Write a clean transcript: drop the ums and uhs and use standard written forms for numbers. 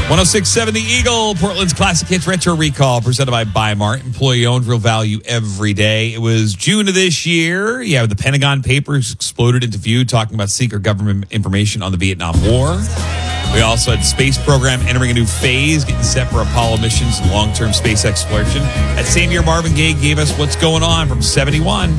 106.7 The Eagle, Portland's Classic Hits Retro Recall, presented by Bimart. Employee-owned, real value every day. It was June of this year. Yeah, the Pentagon Papers exploded into view, talking about secret government information on the Vietnam War. We also had the space program entering a new phase, getting set for Apollo missions and long-term space exploration. That same year, Marvin Gaye gave us What's Going On from 71.